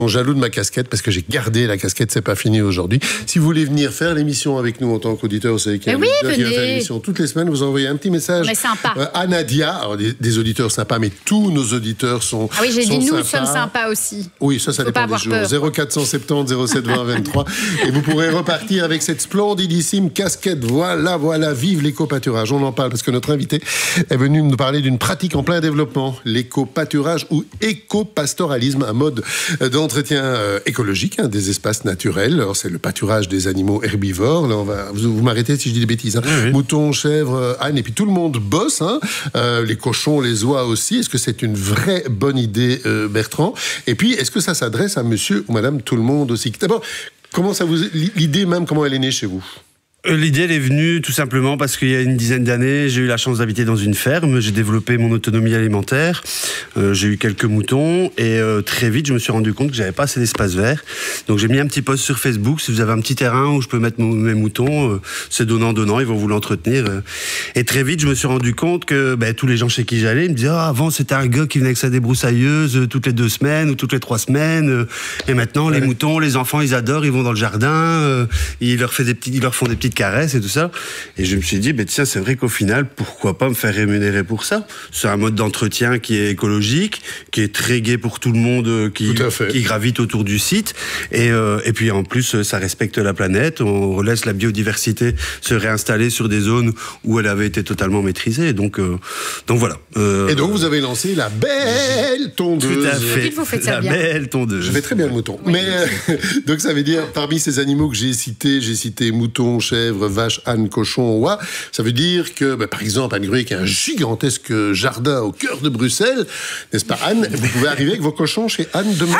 Jaloux de ma casquette parce que j'ai gardé la casquette, c'est pas fini aujourd'hui. Si vous voulez venir faire l'émission avec nous en tant qu'auditeur, vous savez qu'il y a un auditeur qui va faire l'émission toutes les semaines, vous envoyez un petit message à Nadia. Alors des auditeurs sympas, mais tous nos auditeurs sont Ah oui, j'ai dit nous sympas. sommes sympas aussi. Oui, ça dépend des jours. 0470 07 20 23 et vous pourrez repartir avec cette splendidissime casquette. Voilà, vive l'éco-pâturage. On en parle parce que notre invité est venu nous parler d'une pratique en plein développement, l'éco-pâturage ou éco-pastoralisme, un mode d'entretien écologique des espaces naturels. Alors, c'est le pâturage des animaux herbivores. Là, vous m'arrêtez si je dis des bêtises. Oui. Moutons, chèvres, ânes, et puis tout le monde bosse. Les cochons, les oies aussi. Est-ce que c'est une vraie bonne idée, Bertrand? Et puis, est-ce que ça s'adresse à monsieur ou madame tout le monde aussi? D'abord, l'idée même, comment elle est née chez vous? L'idée, elle est venue tout simplement parce qu'il y a une dizaine d'années, j'ai eu la chance d'habiter dans une ferme, j'ai développé mon autonomie alimentaire, j'ai eu quelques moutons et très vite, je me suis rendu compte que j'avais pas assez d'espace vert. Donc j'ai mis un petit post sur Facebook, si vous avez un petit terrain où je peux mettre mes moutons, c'est donnant, ils vont vous l'entretenir. Et très vite, je me suis rendu compte que tous les gens chez qui j'allais, ils me disaient avant c'était un gars qui venait avec sa débroussailleuse toutes les 2 semaines ou toutes les 3 semaines, et maintenant les moutons, les enfants, ils adorent, ils vont dans le jardin, ils leur font des petites caresses et tout ça. Et je me suis dit, tiens, c'est vrai qu'au final, pourquoi pas me faire rémunérer pour ça? C'est un mode d'entretien qui est écologique, qui est très gai pour tout le monde, qui gravite autour du site. Et puis en plus, ça respecte la planète. On laisse la biodiversité se réinstaller sur des zones où elle avait été totalement maîtrisée. Donc voilà. Et donc vous avez lancé la belle tondeuse. Tout à fait. Vous faites ça bien. Belle tondeuse. Je fais très bien le mouton. Oui. Mais donc ça veut dire, parmi ces animaux que j'ai cité moutons, chèvres, vaches, ânes, cochons, oies. Ça veut dire que, par exemple, Anne Gruy, qui a un gigantesque jardin au cœur de Bruxelles, n'est-ce pas, Anne? Vous pouvez arriver avec vos cochons chez Anne demain?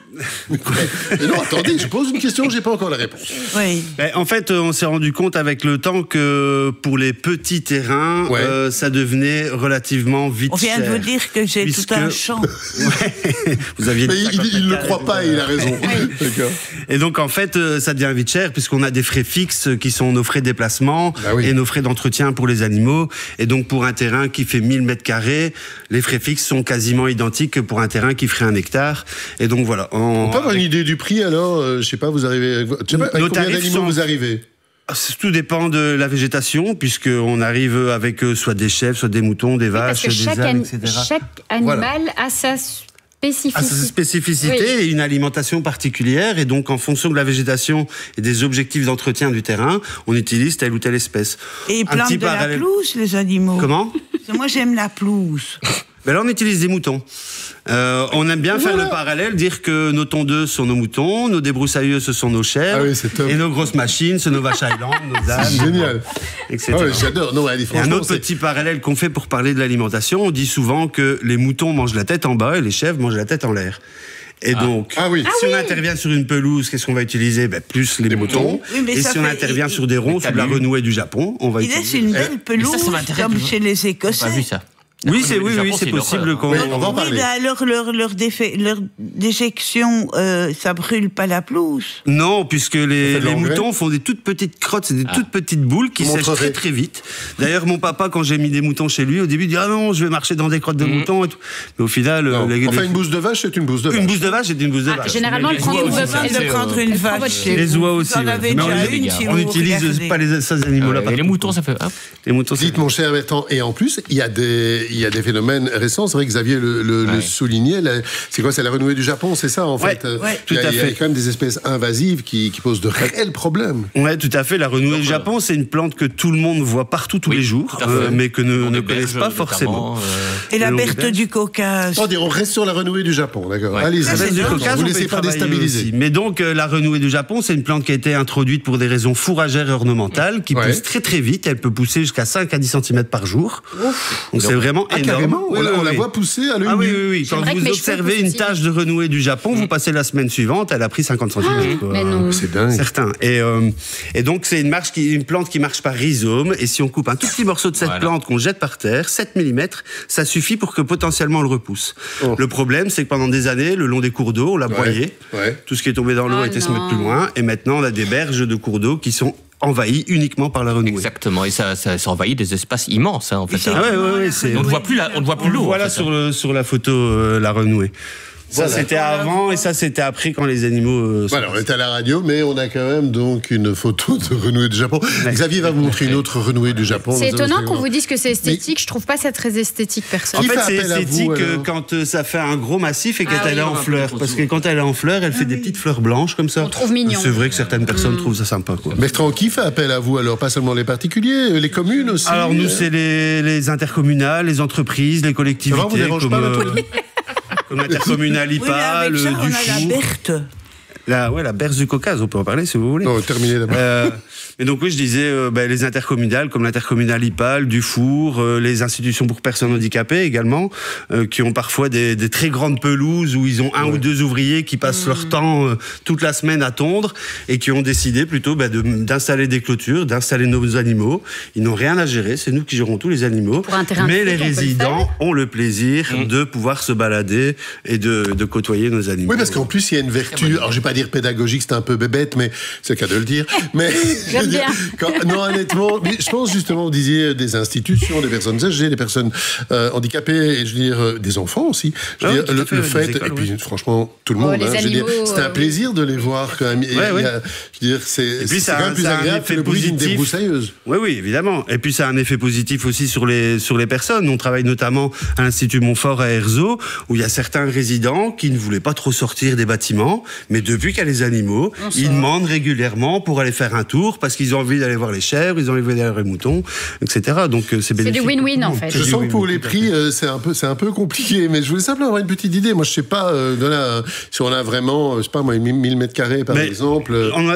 Mais non, attendez, je pose une question, j'ai pas encore la réponse. Oui. En fait, on s'est rendu compte avec le temps que pour les petits terrains, ça devenait relativement vite cher. On vient de vous dire que j'ai tout un champ. Vous aviez mais il ne le croit pas et il a raison. D'accord. Et donc, en fait, ça devient vite cher puisqu'on a des frais fixes qui sont nos frais de déplacement et nos frais d'entretien pour les animaux. Et donc, pour un terrain qui fait 1000 mètres carrés, les frais fixes sont quasiment identiques que pour un terrain qui ferait 1 hectare. Et donc, voilà. On peut avoir une idée du prix alors? Je sais pas, vous arrivez avec combien d'animaux vous arrivez? Tout dépend de la végétation, puisqu'on arrive avec soit des chèvres, soit des moutons, des vaches, des ânes, etc. Chaque animal a sa spécificité et une alimentation particulière. Et donc, en fonction de la végétation et des objectifs d'entretien du terrain, on utilise telle ou telle espèce. Et ils plantent de la pelouse, les animaux? Comment? Moi, j'aime la pelouse. Là, on utilise des moutons. On aime bien faire le parallèle, dire que nos tondeuses sont nos moutons, nos débroussailleuses, ce sont nos chèvres, et nos grosses machines, c'est nos vaches Highland, nos ânes, génial, etc. J'adore. Non, et un autre petit parallèle qu'on fait pour parler de l'alimentation, on dit souvent que les moutons mangent la tête en bas et les chèvres mangent la tête en l'air. Et donc, si on intervient sur une pelouse, qu'est-ce qu'on va utiliser? Plus les moutons. Oui, et si on intervient sur des ronds, sur la renouée du Japon, on va utiliser... C'est une belle pelouse, comme chez les Écossais. Pas vu ça. Oui, c'est possible qu'on on va en parler. Mais alors, leur déjection, ça brûle pas la pelouse? Non, puisque les moutons font des toutes petites crottes, c'est des toutes petites boules qui sèchent très très vite. D'ailleurs, mon papa, quand j'ai mis des moutons chez lui, au début, il dit ah non, je vais marcher dans des crottes de moutons et tout. Mais au final, une bouse de vache, c'est une bouse de vache. Une bouse de vache, c'est une bouse de vache. Généralement, on a besoin de prendre une vache. Les oies aussi. On n'utilise pas ces animaux-là. Les moutons, ça fait. Dites, mon cher Bertrand, et en plus, il y a des phénomènes récents. C'est vrai que Xavier le soulignait. C'est quoi? C'est la renouée du Japon, c'est ça en fait? Tout à fait. Il y a quand même des espèces invasives qui posent de réels problèmes. Oui, tout à fait. La renouée du Japon, c'est une plante que tout le monde voit partout tous les jours, mais que ne connaissent pas forcément. Et la berthe du Caucase. On reste sur la renouée du Japon, d'accord. Allez, la berthe du Caucase, vous ne laissez pas déstabiliser. Mais donc, la renouée du Japon, c'est une plante qui a été introduite pour des raisons fourragères et ornementales, qui pousse très très vite. Elle peut pousser jusqu'à 5 à 10 cm par jour. Donc c'est vraiment énorme. On la voit pousser à l'œil nu. Oui. Quand vous observez une tache de renouée du Japon, vous passez la semaine suivante, elle a pris 50 cm. C'est dingue. Certain. Et donc, c'est une plante qui marche par rhizome. Et si on coupe un tout petit morceau de cette plante qu'on jette par terre, 7 mm, ça suffit pour que potentiellement on le repousse. Le problème, c'est que pendant des années, le long des cours d'eau, on l'a broyé. Tout ce qui est tombé dans l'eau était se mettre plus loin. Et maintenant, on a des berges de cours d'eau qui sont envahi uniquement par la renouée. Exactement, et ça envahit des espaces immenses, en fait. On ne voit plus l'eau. Voilà sur la photo la renouée. Ça, c'était avant et ça, c'était après quand les animaux... Voilà, on est à la radio, mais on a quand même donc une photo de renouée du Japon. Xavier va vous montrer une autre renouée du Japon. C'est étonnant qu'on vous dise que c'est esthétique. Je trouve pas ça très esthétique, personne. En fait, fait c'est appel à vous, esthétique alors quand ça fait un gros massif et qu'elle est en fleurs. Parce que quand elle est en fleurs, elle fait des petites fleurs blanches comme ça. On trouve mignon. C'est vrai que certaines personnes trouvent ça sympa, quoi. Bertrand, qui fait appel à vous alors? Pas seulement les particuliers, les communes aussi? Alors nous, c'est les intercommunales, les entreprises, les collectivités. Ça va, vous dérange pas, comme l'intercommunal IPA, Oui, mais avec le ça, on a la Dufour. Berthe. La Berce du Caucase, on peut en parler si vous voulez. Non, terminez d'abord. Mais donc oui, je disais les intercommunales comme l'intercommunal IPAL, Dufour, les institutions pour personnes handicapées également, qui ont parfois des très grandes pelouses où ils ont un ou deux ouvriers qui passent leur temps toute la semaine à tondre et qui ont décidé plutôt d'installer des clôtures, d'installer nos animaux. Ils n'ont rien à gérer, c'est nous qui gérons tous les animaux. Pour un terrain de Mais foot, les on peut le résidents faire. ont le plaisir de pouvoir se balader et de côtoyer nos animaux. Oui, parce qu'en plus, il y a une vertu, alors je vais pas dire pédagogique, c'est un peu bébête, mais c'est le cas de le dire. Mais, J'aime bien. non, honnêtement, mais je pense justement, vous disiez des institutions, des personnes âgées, des personnes handicapées, et je veux dire, des enfants aussi. Je veux Ah oui, dire, tout à fait, le des fait, écoles, et puis oui. franchement, tout le Oh, monde, les je veux dire, animaux, c'était un plaisir de les voir quand même. Et Ouais, ouais. je veux dire, c'est puis, ça quand a même plus un agréable que effet le bruit d'une positif. débroussailleuse. Oui, oui, évidemment. Et puis ça a un effet positif aussi sur les personnes. On travaille notamment à l'Institut Montfort à Erzo, où il y a certains résidents qui ne voulaient pas trop sortir des bâtiments, mais depuis qu'il y a les animaux, ils demandent régulièrement pour aller faire un tour, parce qu'ils ont envie d'aller voir les chèvres, ils ont envie d'aller voir les moutons, etc. Donc c'est bénéfique. du win-win, en fait. Je sens que pour les prix, c'est un peu compliqué, mais je voulais simplement avoir une petite idée. Moi, je sais pas, si on a vraiment, je sais pas moi, 1000 mètres carrés par exemple.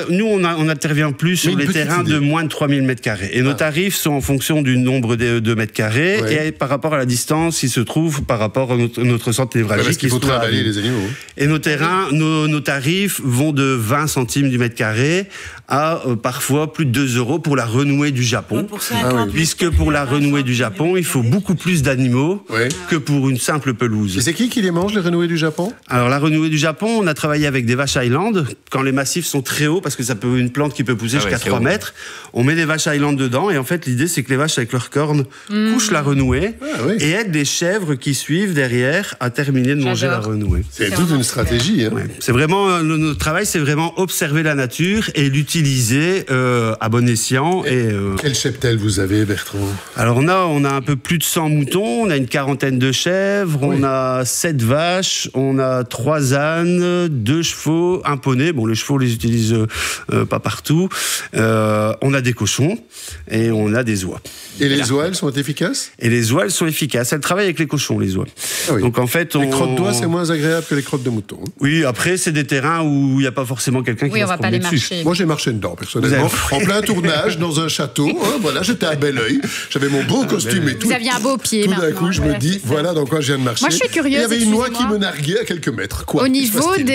On intervient plus sur une les petite terrains idée. de moins de 3000 mètres carrés. Et nos tarifs sont en fonction du nombre de mètres carrés Ouais. et par rapport à la distance qui se trouve par rapport à notre centre névralgique. Parce qu'il faut qui se trouve à travailler Avignon. les animaux. Et nos terrains, nos tarifs vont de 20 centimes du mètre carré à parfois plus de 2 euros pour la renouée du Japon. Pour 50, Puisque pour la renouée du Japon, il faut beaucoup plus d'animaux Ouais. que pour une simple Et pelouse. c'est qui les mange, les renouées du Japon? Alors la renouée du Japon, on a travaillé avec des vaches Highland quand les massifs sont très hauts, parce que ça peut une plante qui peut pousser Ah ouais, jusqu'à c'est 3 haut. mètres. On met des vaches Highland dedans et en fait l'idée c'est que les vaches avec leurs cornes couchent la renouée Ah oui. et aident les chèvres qui suivent derrière à terminer de manger la J'adore. renouée. C'est toute une stratégie. Hein. Ouais. C'est vraiment notre travail, c'est vraiment observer la nature et l'utiliser à bon escient. Quel cheptel vous avez, Bertrand? Alors on a un peu plus de 100 moutons, on a une quarantaine de chèvres, Oui. on a 7 vaches, on a 3 ânes, 2 chevaux, un poney. Bon, les chevaux, on les utilise pas partout. On a des cochons et on a des oies. Et les oies, elles sont efficaces? Et les oies, elles sont efficaces. Elles travaillent avec les cochons, les oies. Ah oui. Donc en fait, Les crottes d'oies, c'est moins agréable que les crottes de mouton. Oui, après, c'est des terrains où il n'y a pas forcément quelqu'un qui Oui, va on se va pas les promener dessus. marcher. Moi, j'ai marché dedans, personnellement. Vous En plein tournage, dans un château. Hein, voilà, j'étais à Belleuil. J'avais mon beau costume et tout. Vous aviez un beau pied, Tout d'un maintenant. coup, je me Voilà, dis, c'est ça. voilà dans quoi je viens de marcher. Moi, je suis curieuse, Il y avait une oie qui excusez-moi. me narguait à quelques mètres. Quoi Au Que se niveau passe-t-il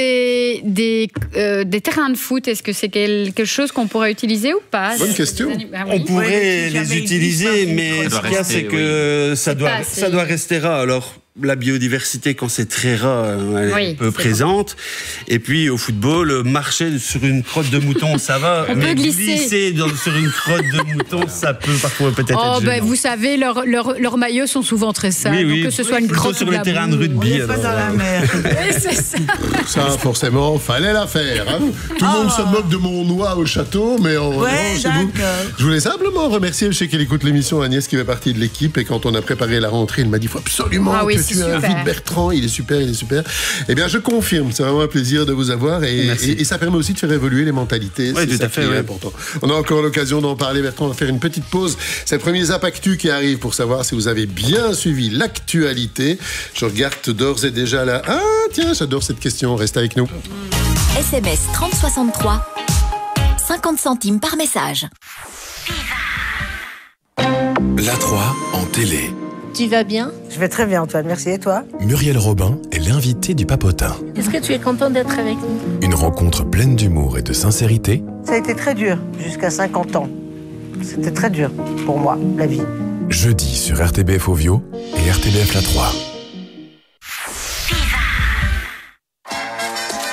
des terrains de foot, est-ce que c'est quelque chose qu'on pourrait utiliser ou pas? Bonne question. Ah oui. On pourrait Ouais, si les jamais utiliser, il mais glisse ce dans qu'il y a, rester, c'est que ça pas assez. doit rester rare. Alors, la biodiversité, quand c'est très rare, elle Oui, est peu c'est présente. Et puis, au football, marcher sur une crotte de mouton, ça va. On mais peut glisser. sur une crotte de mouton, ça peut parfois peut-être Oh, être ben, gênant. vous savez, leurs maillots sont souvent très sales. Oui, oui. Donc que ce soit une Plutôt crotte sur ou les la terrains de boue. rugby. On n'est pas alors, dans la mer. Oui, c'est ça. Ça, forcément, fallait la faire. Hein. Tout le monde se moque de mon oie au château, mais en Ouais, revanche, c'est vous. d'accord. Je voulais simplement remercier, je sais qu'elle écoute l'émission, Agnès, qui fait partie de l'équipe. Et quand on a préparé la rentrée, il m'a dit, il faut absolument Ah oui, que c'est tu super. invites Bertrand. Il est super, il est super. Eh bien, je confirme. C'est vraiment un plaisir de vous avoir. Merci. Et ça permet aussi de faire évoluer les mentalités. Oui, C'est tout ça à fait, qui est ouais. important. On a encore l'occasion d'en parler, Bertrand. On va faire une petite pause. C'est le premier Zap Actu qui arrive pour savoir si vous avez bien suivi l'actualité. Je regarde d'ores et déjà là. Ah, tiens, j'adore cette question. Reste avec nous. SMS 3063, 50 centimes par message. La 3 en télé. Tu vas bien? Je vais très bien, Antoine, merci. Et toi? Muriel Robin est l'invitée du Papotin. Est-ce que tu es content d'être avec nous? Une rencontre pleine d'humour et de sincérité. Ça a été très dur, jusqu'à 50 ans. C'était très dur pour moi, la vie. Jeudi sur RTBF Ovio et RTBF La 3.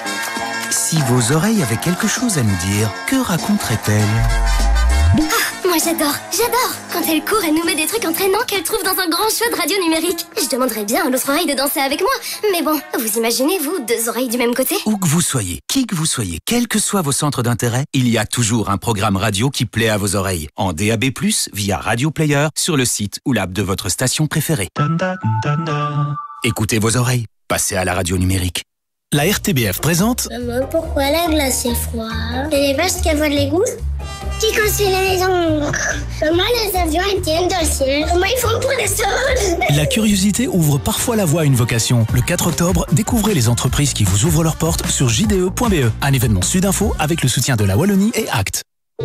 Si vos oreilles avaient quelque chose à nous dire, que raconterait-elle? Moi Moi j'adore quand elle court, elle nous met des trucs entraînants qu'elle trouve dans un grand show de radio numérique. Je demanderais bien à l'autre oreille de danser avec moi. Mais bon, vous imaginez, vous, 2 oreilles du même côté? Où que vous soyez, qui que vous soyez, quels que soient vos centres d'intérêt, il y a toujours un programme radio qui plaît à vos oreilles. En DAB+, via Radio Player, sur le site ou l'app de votre station préférée. Écoutez vos oreilles, passez à la radio numérique. La RTBF présente... Maman, pourquoi la glace est froide? Et les vaches qui volent les gouttes? Qui construit les maisons? Comment les avions tiennent dans le ciel? Comment ils font pour les sols? La curiosité ouvre parfois la voie à une vocation. Le 4 octobre, découvrez les entreprises qui vous ouvrent leurs portes sur jde.be. Un événement Sudinfo avec le soutien de la Wallonie et Act.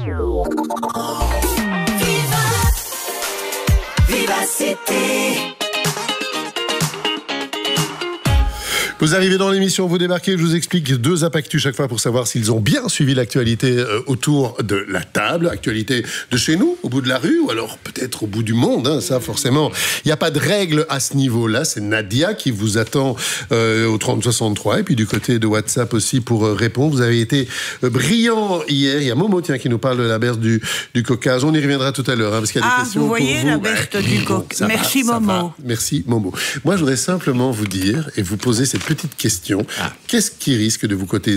Vous arrivez dans l'émission, vous débarquez, je vous explique 2 impactus chaque fois pour savoir s'ils ont bien suivi l'actualité autour de la table, actualité de chez nous, au bout de la rue, ou alors peut-être au bout du monde, hein, ça forcément. Il n'y a pas de règle à ce niveau-là, c'est Nadia qui vous attend au 3063, et puis du côté de WhatsApp aussi pour répondre. Vous avez été brillant hier, il y a Momo qui nous parle de la berce du Caucase, on y reviendra tout à l'heure, hein, parce qu'il y a des questions vous voyez pour vous. La berce du Caucase. Merci Momo. Merci Momo. Moi je voudrais simplement vous dire, et vous poser cette petite question. Qu'est-ce qui risque de vous coûter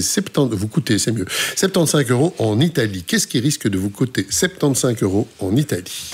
75 € en Italie? Qu'est-ce qui risque de vous coûter 75 € en Italie?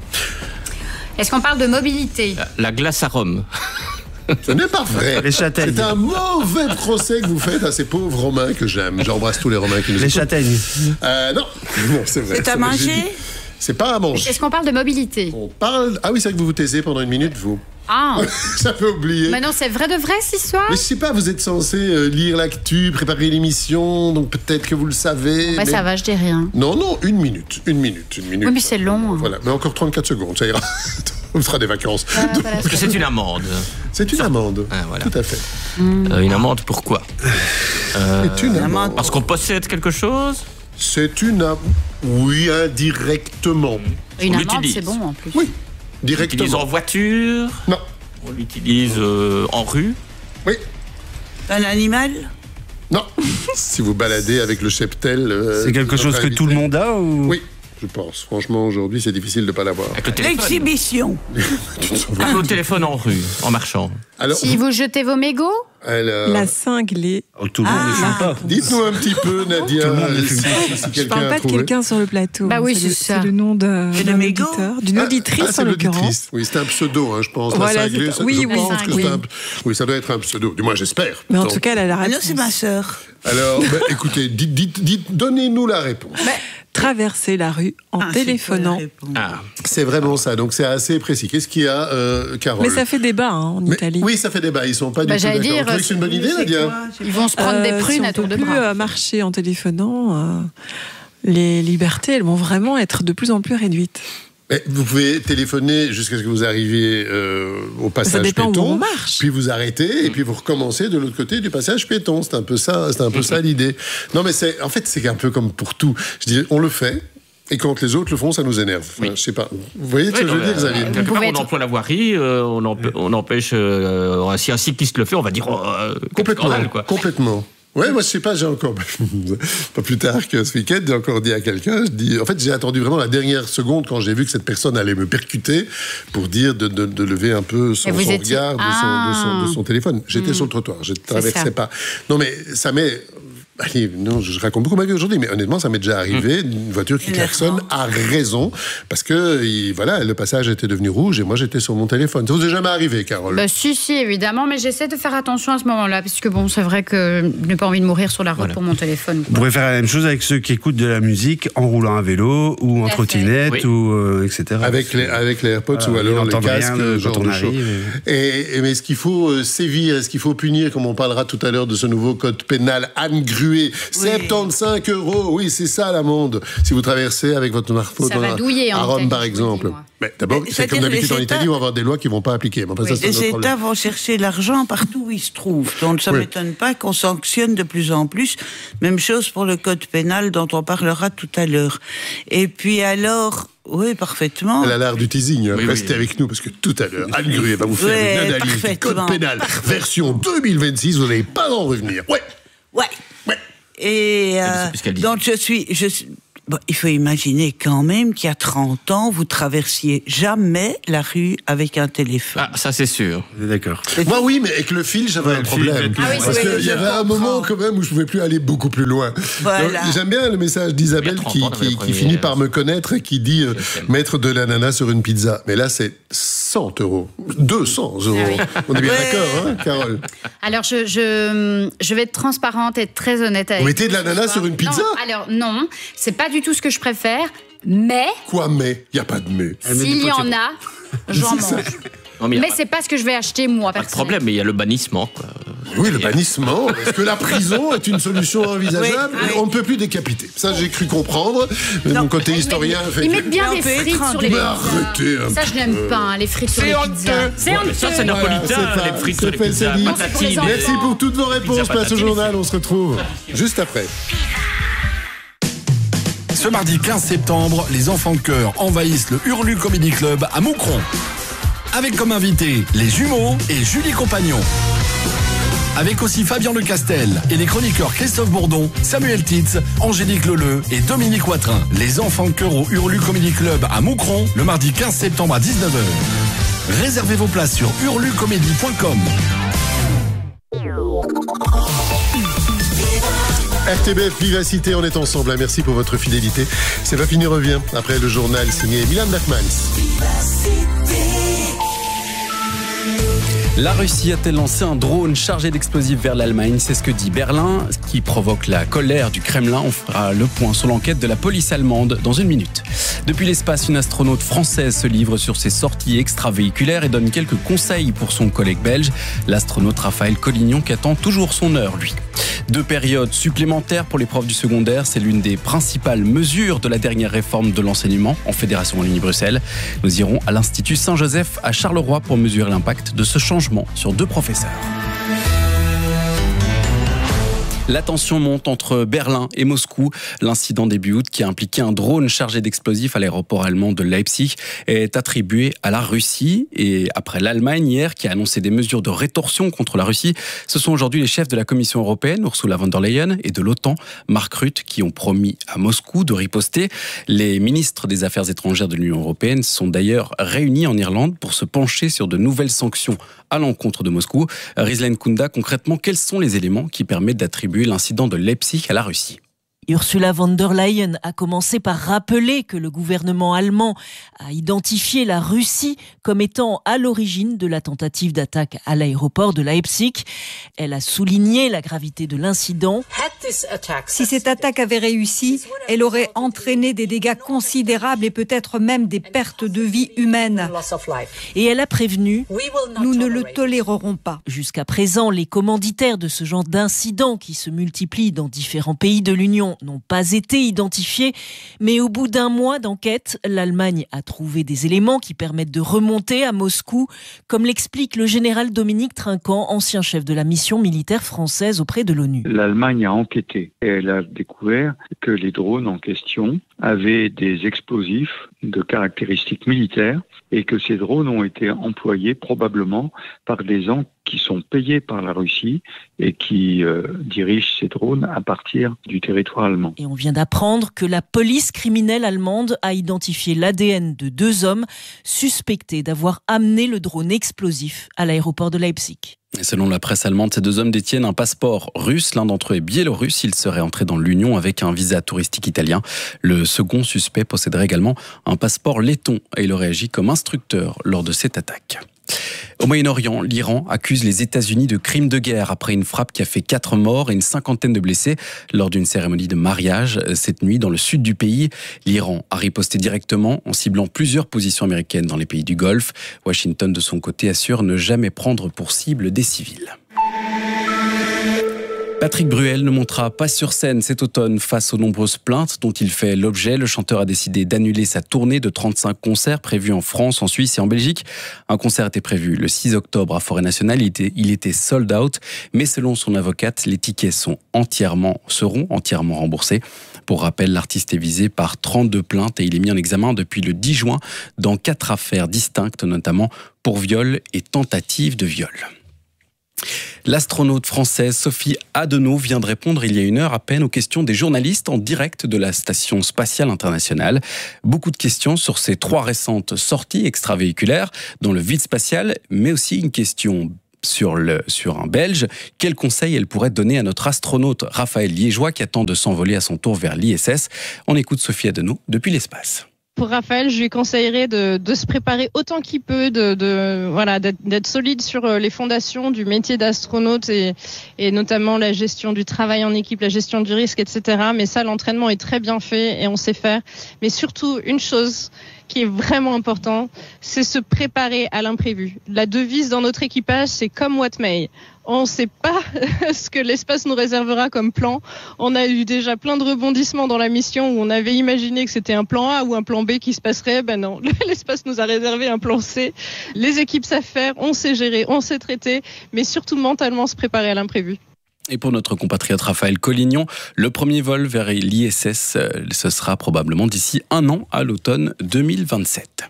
Est-ce qu'on parle de mobilité? La glace à Rome. Ce n'est pas vrai. Les châtaignes. C'est un mauvais procès que vous faites à ces pauvres Romains que j'aime. J'embrasse tous les Romains qui nous écoutent. Les châtaignes. Non, c'est vrai. C'est à manger? C'est pas à manger. Est-ce qu'on parle de mobilité? On parle... Ah oui, c'est vrai que vous vous taisez pendant 1 minute, vous. Ah. J'avais oublié. Mais non, c'est vrai de vrai, cette histoire? Mais je sais pas, vous êtes censé lire l'actu, préparer l'émission, donc peut-être que vous le savez. Ouais, mais... ça va, je dis rien. Non, 1 minute. 1 minute. Oui, mais c'est long. Voilà, mais encore 34 secondes, ça ira. On fera des vacances. Parce que c'est une amende. C'est une amende, voilà. Tout à fait. Une amende, pourquoi C'est une amende. Parce qu'on possède quelque chose? C'est une amende. Oui, indirectement. Une amende, c'est bon en plus. Oui, directement. On l'utilise en voiture? Non. On l'utilise en rue? Oui. Un animal? Non. Si vous baladez avec le cheptel... c'est quelque chose que tout le monde a ou... Oui. Je pense. Franchement, aujourd'hui, c'est difficile de ne pas l'avoir. L'exhibition. Au téléphone en rue, en marchant. Alors, si vous jetez vos mégots? La cinglée. Oh, tout le monde ne fume pas. Dites-nous un petit peu, Nadia. Tout le monde ne fume pas. Je ne parle pas de quelqu'un sur le plateau. Bah oui, c'est ça. C'est le nom d'un auditeur, d'une auditrice en l'occurrence. Oui, c'est un pseudo, hein, je pense. Voilà, la cinglée, oui, oui, ça doit être un pseudo. Du moins, j'espère. Mais en tout cas, elle a la réponse. Non, c'est ma sœur. Alors, écoutez, donnez-nous la réponse. Traverser la rue en téléphonant. C'est vraiment ça, donc c'est assez précis. Qu'est-ce qu'il y a, Carole? Mais ça fait débat en Italie. Oui, ça fait débat, ils sont pas du tout d'accord. Dire, vous trouvez que c'est une bonne idée, Nadia? Ils vont se prendre des prunes à tour de bras. Si on peut plus marcher en téléphonant, les libertés, elles vont vraiment être de plus en plus réduites. Mais vous pouvez téléphoner jusqu'à ce que vous arriviez au passage péton, où on marche. Puis vous arrêtez et puis vous recommencez de l'autre côté du passage péton. C'est un peu ça, l'idée. Non, mais en fait c'est un peu comme pour tout. Je dis, on le fait. Et quand les autres le font, ça nous énerve. Enfin, je sais pas. Vous voyez ce que je veux dire, Xavier? On emploie la voirie, on empêche. Si un cycliste le fait, on va dire complètement. Scandale, quoi. Complètement. Ouais, moi je sais pas, j'ai encore pas plus tard que ce week-end, j'ai encore dit à quelqu'un, en fait j'ai attendu vraiment la dernière seconde quand j'ai vu que cette personne allait me percuter pour dire de lever un peu son regard de son téléphone. J'étais sur le trottoir, je ne traversais pas. Non mais ça m'est... Allez, non, je raconte beaucoup ma vie aujourd'hui, mais honnêtement, ça m'est déjà arrivé, une voiture qui klaxonne à raison, parce que, voilà, le passage était devenu rouge et moi, j'étais sur mon téléphone. Ça vous est jamais arrivé, Carole? Bah, si, évidemment, mais j'essaie de faire attention à ce moment-là, parce que bon, c'est vrai que je n'ai pas envie de mourir sur la route pour mon téléphone. Vous pourrez faire la même chose avec ceux qui écoutent de la musique en roulant à vélo ou en trottinette, ou etc. Avec les AirPods ou alors les casques, genre de choses. Mais est-ce qu'il faut sévir, est-ce qu'il faut punir, comme on parlera tout à l'heure de ce nouveau code pénal Anne-Gruet, 75 €, oui, c'est ça l'amende. Si vous traversez avec votre smartphone à Rome, par exemple. Mais d'abord, c'est comme d'habitude en Italie, on va avoir des lois qui ne vont pas appliquer. Les États vont chercher l'argent partout où il se trouve. Donc ça ne m'étonne pas qu'on sanctionne de plus en plus. Même chose pour le code pénal dont on parlera tout à l'heure. Et puis alors... Oui, parfaitement. Elle a l'art du teasing. Restez avec nous parce que tout à l'heure, Anne Gruet va vous faire une analyse du code pénal version 2026. Vous n'allez pas en revenir. Ouais. Et donc Bon, il faut imaginer quand même qu'il y a 30 ans, vous traversiez jamais la rue avec un téléphone. Ah, ça c'est sûr. D'accord. Moi oui, mais avec le fil, j'avais un problème. Parce qu'il y avait un moment quand même où je ne pouvais plus aller beaucoup plus loin. Voilà. Donc, j'aime bien le message d'Isabelle qui finit par me connaître et qui dit mettre de l'ananas sur une pizza. Mais là, c'est 100 €. 200 €. On est bien d'accord, hein, Carole? Alors, je vais être transparente et être très honnête avec vous. Vous mettez de l'ananas sur une pizza? Non, c'est pas du tout ce que je préfère, mais... Quoi mais? Il n'y a pas de mais. S'il y en a, j'en mange. Mais c'est pas ce que je vais acheter moi, pas de problème, mais il y a le bannissement, quoi. Oui, le bannissement. Est-ce que la prison est une solution envisageable? Oui. On ne peut plus décapiter. Ça, j'ai cru comprendre. Mon côté historien fait... Ils mettent bien des frites sur les pizzas. Arrêtez un Ça, je n'aime pas, les frites sur les pizzas. C'est honteux. Ça, c'est napolitain, les frites sur les pizzas. Merci pour toutes vos réponses. Place au journal, on se retrouve juste après. Ce mardi 15 septembre, les enfants de chœur envahissent le Hurlu Comedy Club à Moucron. Avec comme invités les jumeaux et Julie Compagnon. Avec aussi Fabien Lecastel et les chroniqueurs Christophe Bourdon, Samuel Titz, Angélique Leleu et Dominique Watrin. Les enfants de chœur au Hurlu Comedy Club à Moucron, le mardi 15 septembre à 19h. Réservez vos places sur hurlucomédie.com. RTBF Vivacité, on est ensemble. Merci pour votre fidélité. C'est pas fini, revient après le journal signé Milan Bachmans. La Russie a-t-elle lancé un drone chargé d'explosifs vers l'Allemagne? C'est ce que dit Berlin, ce qui provoque la colère du Kremlin. On fera le point sur l'enquête de la police allemande dans une minute. Depuis l'espace, une astronaute française se livre sur ses sorties extravéhiculaires et donne quelques conseils pour son collègue belge, l'astronaute Raphaël Collignon, qui attend toujours son heure, lui. 2 périodes supplémentaires pour les profs du secondaire, c'est l'une des principales mesures de la dernière réforme de l'enseignement en Fédération Wallonie-Bruxelles. Nous irons à l'Institut Saint-Joseph à Charleroi pour mesurer l'impact de ce changement sur 2 professeurs. La tension monte entre Berlin et Moscou. L'incident début août qui a impliqué un drone chargé d'explosifs à l'aéroport allemand de Leipzig est attribué à la Russie. Et après l'Allemagne hier qui a annoncé des mesures de rétorsion contre la Russie, ce sont aujourd'hui les chefs de la Commission européenne, Ursula von der Leyen, et de l'OTAN, Mark Rutte, qui ont promis à Moscou de riposter. Les ministres des Affaires étrangères de l'Union européenne sont d'ailleurs réunis en Irlande pour se pencher sur de nouvelles sanctions à l'encontre de Moscou. Rizlen Kunda, concrètement, quels sont les éléments qui permettent d'attribuer l'incident de Leipzig à la Russie? Ursula von der Leyen a commencé par rappeler que le gouvernement allemand a identifié la Russie comme étant à l'origine de la tentative d'attaque à l'aéroport de Leipzig. Elle a souligné la gravité de l'incident. Si cette attaque avait réussi, elle aurait entraîné des dégâts considérables et peut-être même des pertes de vie humaines. Et elle a prévenu, nous ne le tolérerons pas. Jusqu'à présent, les commanditaires de ce genre d'incidents qui se multiplient dans différents pays de l'Union n'ont pas été identifiés, mais au bout d'un mois d'enquête, l'Allemagne a trouvé des éléments qui permettent de remonter à Moscou, comme l'explique le général Dominique Trinquant, ancien chef de la mission militaire française auprès de l'ONU. L'Allemagne a enquêté et elle a découvert que les drones en question avaient des explosifs de caractéristiques militaires et que ces drones ont été employés probablement par des gens qui sont payés par la Russie et qui dirigent ces drones à partir du territoire allemand. Et on vient d'apprendre que la police criminelle allemande a identifié l'ADN de 2 hommes suspectés d'avoir amené le drone explosif à l'aéroport de Leipzig. Et selon la presse allemande, ces 2 hommes détiennent un passeport russe. L'un d'entre eux est biélorusse. Il serait entré dans l'Union avec un visa touristique italien. Le second suspect posséderait également un passeport letton et il aurait agi comme instructeur lors de cette attaque. Au Moyen-Orient, l'Iran accuse les États-Unis de crimes de guerre après une frappe qui a fait 4 morts et une 50aine de blessés lors d'une cérémonie de mariage cette nuit dans le sud du pays. L'Iran a riposté directement en ciblant plusieurs positions américaines dans les pays du Golfe. Washington, de son côté, assure ne jamais prendre pour cible des civils. Patrick Bruel ne montera pas sur scène cet automne face aux nombreuses plaintes dont il fait l'objet. Le chanteur a décidé d'annuler sa tournée de 35 concerts prévus en France, en Suisse et en Belgique. Un concert était prévu le 6 octobre à Forêt Nationale. Il était sold out, mais selon son avocate, les tickets seront entièrement remboursés. Pour rappel, l'artiste est visé par 32 plaintes et il est mis en examen depuis le 10 juin dans 4 affaires distinctes, notamment pour viol et tentative de viol. L'astronaute française Sophie Adenau vient de répondre il y a 1 heure à peine aux questions des journalistes en direct de la Station spatiale internationale. Beaucoup de questions sur ses 3 récentes sorties extravéhiculaires dans le vide spatial, mais aussi une question sur un Belge. Quel conseil elle pourrait donner à notre astronaute Raphaël Liégeois qui attend de s'envoler à son tour vers l'ISS? On écoute Sophie Adenau depuis l'espace. Pour Raphaël, je lui conseillerais de se préparer autant qu'il peut, d'être solide sur les fondations du métier d'astronaute et notamment la gestion du travail en équipe, la gestion du risque, etc. Mais ça, l'entraînement est très bien fait et on sait faire. Mais surtout, une chose qui est vraiment important, c'est se préparer à l'imprévu. La devise dans notre équipage, c'est « come what may ». On ne sait pas ce que l'espace nous réservera comme plan. On a eu déjà plein de rebondissements dans la mission où on avait imaginé que c'était un plan A ou un plan B qui se passerait. Ben non, l'espace nous a réservé un plan C. Les équipes savent faire, on sait gérer, on sait traiter, mais surtout mentalement se préparer à l'imprévu. Et pour notre compatriote Raphaël Collignon, le premier vol vers l'ISS, ce sera probablement d'ici 1 an, à l'automne 2027.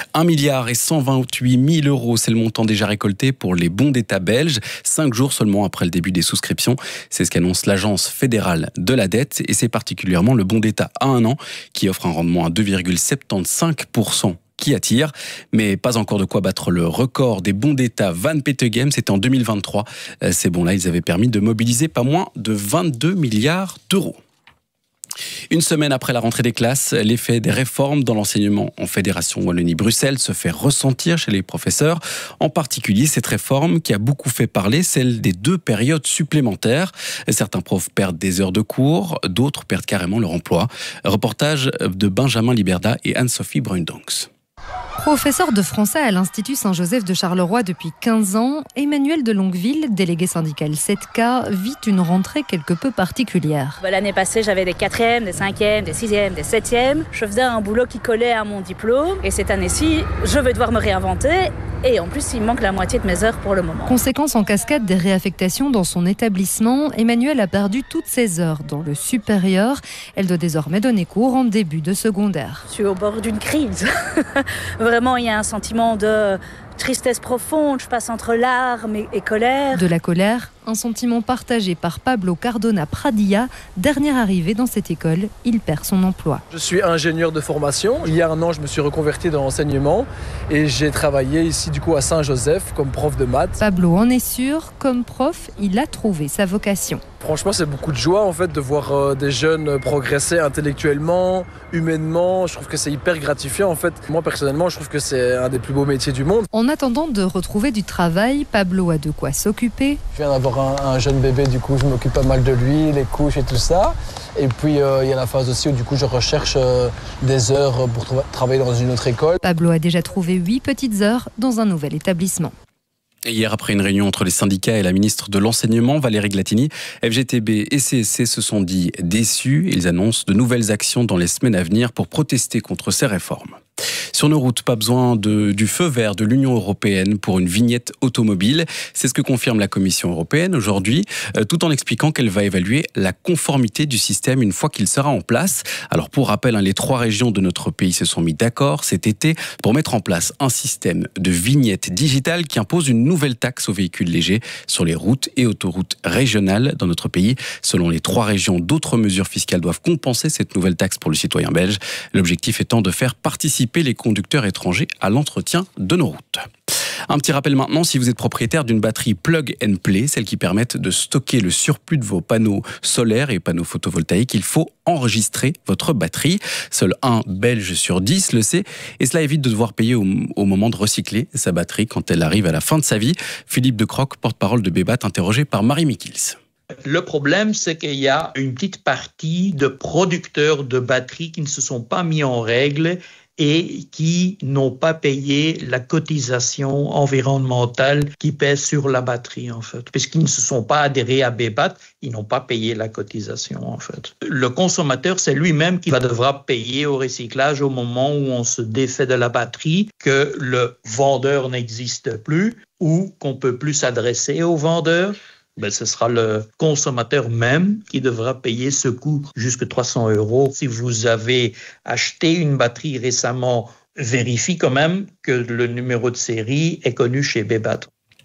1,128 milliard €, c'est le montant déjà récolté pour les bons d'État belges, 5 jours seulement après le début des souscriptions. C'est ce qu'annonce l'Agence fédérale de la dette, et c'est particulièrement le bon d'État à 1 an qui offre un rendement à 2,75%. Qui attire, mais pas encore de quoi battre le record des bons d'État Van Petegem, c'était en 2023. Ces bons-là, ils avaient permis de mobiliser pas moins de 22 milliards d'euros. Une semaine après la rentrée des classes, l'effet des réformes dans l'enseignement en Fédération Wallonie-Bruxelles se fait ressentir chez les professeurs. En particulier, cette réforme qui a beaucoup fait parler, celle des 2 périodes supplémentaires. Certains profs perdent des heures de cours, d'autres perdent carrément leur emploi. Reportage de Benjamin Liberda et Anne-Sophie Bruindonks. Professeur de français à l'Institut Saint-Joseph de Charleroi depuis 15 ans, Emmanuel de Longueville, délégué syndical 7K, vit une rentrée quelque peu particulière. L'année passée, j'avais des 4e, des 5e, des 6e, des 7e. Je faisais un boulot qui collait à mon diplôme. Et cette année-ci, je vais devoir me réinventer. Et en plus, il me manque la moitié de mes heures pour le moment. Conséquence en cascade des réaffectations dans son établissement, Emmanuel a perdu toutes ses heures dans le supérieur. Elle doit désormais donner cours en début de secondaire. Je suis au bord d'une crise. Vraiment, il y a un sentiment de tristesse profonde. Je passe entre larmes et colère. De la colère, un sentiment partagé par Pablo Cardona Pradilla, dernier arrivé dans cette école. Il perd son emploi. Je suis ingénieur de formation. Il y a 1 an, je me suis reconverti dans l'enseignement et j'ai travaillé ici du coup à Saint-Joseph comme prof de maths. Pablo en est sûr, comme prof, il a trouvé sa vocation. Franchement, c'est beaucoup de joie en fait de voir des jeunes progresser intellectuellement, humainement. Je trouve que c'est hyper gratifiant en fait. Moi personnellement, je trouve que c'est un des plus beaux métiers du monde. En attendant de retrouver du travail, Pablo a de quoi s'occuper. Je viens d'avoir un jeune bébé, du coup je m'occupe pas mal de lui, les couches et tout ça. Et puis il y a la phase aussi où du coup je recherche des heures pour travailler dans une autre école. Pablo a déjà trouvé 8 petites heures dans un nouvel établissement. Et hier, après une réunion entre les syndicats et la ministre de l'Enseignement, Valérie Glatini, FGTB et CSC se sont dit déçus. Ils annoncent de nouvelles actions dans les semaines à venir pour protester contre ces réformes. Sur nos routes, pas besoin du feu vert de l'Union européenne pour une vignette automobile. C'est ce que confirme la Commission européenne aujourd'hui, tout en expliquant qu'elle va évaluer la conformité du système une fois qu'il sera en place. Alors pour rappel, les 3 régions de notre pays se sont mis d'accord cet été pour mettre en place un système de vignette digitale qui impose une nouvelle taxe aux véhicules légers sur les routes et autoroutes régionales dans notre pays. Selon les 3 régions, d'autres mesures fiscales doivent compenser cette nouvelle taxe pour le citoyen belge. L'objectif étant de faire participer les conducteurs étrangers à l'entretien de nos routes. Un petit rappel maintenant, si vous êtes propriétaire d'une batterie Plug and Play, celles qui permettent de stocker le surplus de vos panneaux solaires et panneaux photovoltaïques, il faut enregistrer votre batterie. Seul un Belge sur 10 le sait, et cela évite de devoir payer au moment de recycler sa batterie quand elle arrive à la fin de sa vie. Philippe de Croc, porte-parole de Bébat, interrogé par Marie Mikils. Le problème, c'est qu'il y a une petite partie de producteurs de batteries qui ne se sont pas mis en règle et qui n'ont pas payé la cotisation environnementale qui pèse sur la batterie, en fait. Puisqu'ils ne se sont pas adhérés à Bébat, ils n'ont pas payé la cotisation, en fait. Le consommateur, c'est lui-même qui devra payer au recyclage au moment où on se défait de la batterie, que le vendeur n'existe plus ou qu'on ne peut plus s'adresser au vendeur. Ce sera le consommateur même qui devra payer ce coût jusqu'à 300 €. Si vous avez acheté une batterie récemment, vérifiez quand même que le numéro de série est connu chez Bébat.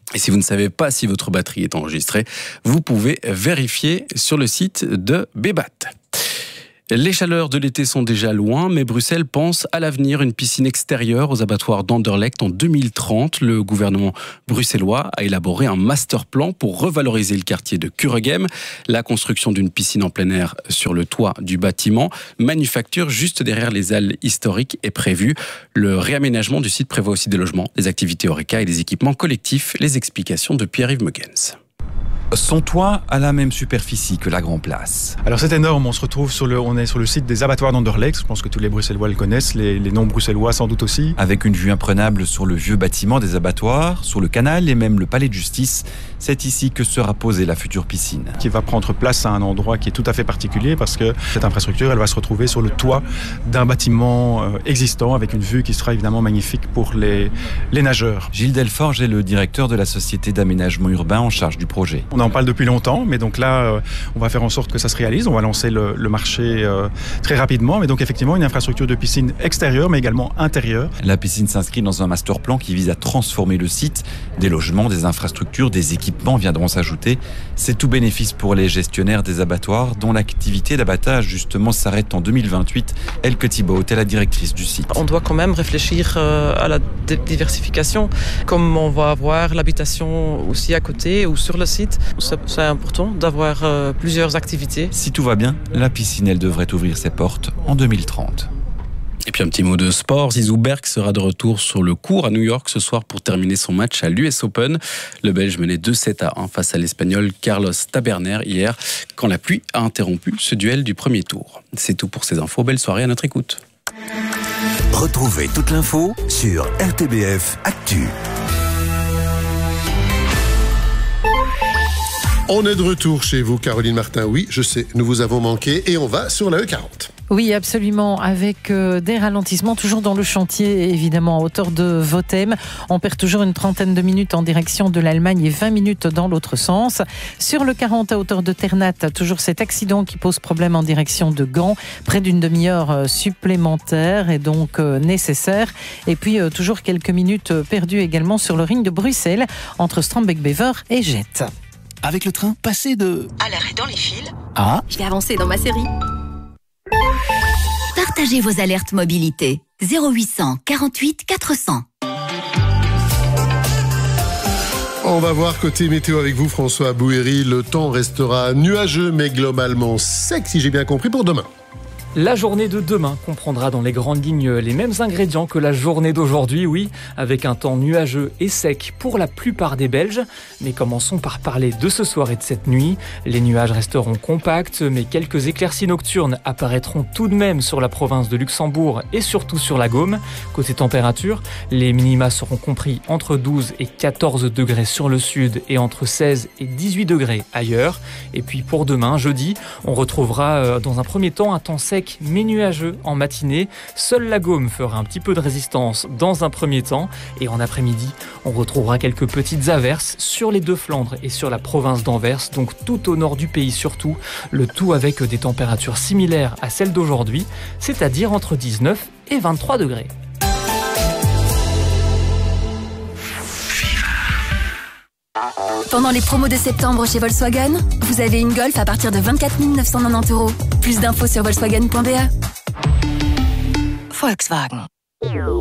Et si vous ne savez pas si votre batterie est enregistrée, vous pouvez vérifier sur le site de Bébat. Les chaleurs de l'été sont déjà loin, mais Bruxelles pense à l'avenir. Une piscine extérieure aux abattoirs d'Anderlecht en 2030. Le gouvernement bruxellois a élaboré un master plan pour revaloriser le quartier de Kuregem. La construction d'une piscine en plein air sur le toit du bâtiment manufacture juste derrière les halles historiques est prévu. Le réaménagement du site prévoit aussi des logements, des activités Horeca et des équipements collectifs. Les explications de Pierre-Yves Megens. Son toit a la même superficie que la Grand Place. Alors c'est énorme, on est sur le site des abattoirs d'Anderlecht, je pense que tous les Bruxellois le connaissent, les non-bruxellois sans doute aussi. Avec une vue imprenable sur le vieux bâtiment des abattoirs, sur le canal et même le palais de justice, c'est ici que sera posée la future piscine. Qui va prendre place à un endroit qui est tout à fait particulier parce que cette infrastructure, elle va se retrouver sur le toit d'un bâtiment existant avec une vue qui sera évidemment magnifique pour les nageurs. Gilles Delforge est le directeur de la société d'aménagement urbain en charge du projet. On en parle depuis longtemps, mais donc là, on va faire en sorte que ça se réalise. On va lancer le marché très rapidement. Mais donc effectivement, une infrastructure de piscine extérieure, mais également intérieure. La piscine s'inscrit dans un master plan qui vise à transformer le site. Des logements, des infrastructures, des équipements viendront s'ajouter. C'est tout bénéfice pour les gestionnaires des abattoirs, dont l'activité d'abattage justement s'arrête en 2028. Elke Thibault est la directrice du site. On doit quand même réfléchir à la diversification, comme on va avoir l'habitation aussi à côté ou sur le site. C'est important d'avoir plusieurs activités. Si tout va bien, la piscine, elle devrait ouvrir ses portes en 2030. Et puis un petit mot de sport, Zizou Berg sera de retour sur le court à New York ce soir pour terminer son match à l'US Open. Le Belge menait 2-7-1 face à l'Espagnol Carlos Taberner hier, quand la pluie a interrompu ce duel du premier tour. C'est tout pour ces infos, belle soirée à notre écoute. Retrouvez toute l'info sur RTBF Actu. On est de retour chez vous, Caroline Martin. Oui, je sais, nous vous avons manqué et on va sur la E40. Oui, absolument, avec des ralentissements, toujours dans le chantier, évidemment, à hauteur de Votem. On perd toujours une trentaine de minutes en direction de l'Allemagne et 20 minutes dans l'autre sens. Sur le 40 à hauteur de Ternat, toujours cet accident qui pose problème en direction de Gand. Près d'une demi-heure supplémentaire et donc nécessaire. Et puis, toujours quelques minutes perdues également sur le ring de Bruxelles, entre Strombeek-Bever et Jette. Avec le train, passez de... à l'arrêt dans les fils. Ah. Je vais avancer dans ma série. Partagez vos alertes mobilité. 0800 48 400. On va voir côté météo avec vous, François Bouhéry. Le temps restera nuageux, mais globalement sec, si j'ai bien compris, pour demain. La journée de demain comprendra dans les grandes lignes les mêmes ingrédients que la journée d'aujourd'hui, oui, avec un temps nuageux et sec pour la plupart des Belges. Mais commençons par parler de ce soir et de cette nuit. Les nuages resteront compacts, mais quelques éclaircies nocturnes apparaîtront tout de même sur la province de Luxembourg et surtout sur la Gaume. Côté température, les minima seront compris entre 12 et 14 degrés sur le sud et entre 16 et 18 degrés ailleurs. Et puis pour demain, jeudi, on retrouvera dans un premier temps un temps sec mais nuageux en matinée. Seule la Gaume fera un petit peu de résistance dans un premier temps. Et en après-midi, on retrouvera quelques petites averses sur les deux Flandres et sur la province d'Anvers, donc tout au nord du pays surtout. Le tout avec des températures similaires à celles d'aujourd'hui, c'est-à-dire entre 19 et 23 degrés. Pendant les promos de septembre chez Volkswagen, vous avez une Golf à partir de 24 990 €. Plus d'infos sur volkswagen.be. Volkswagen.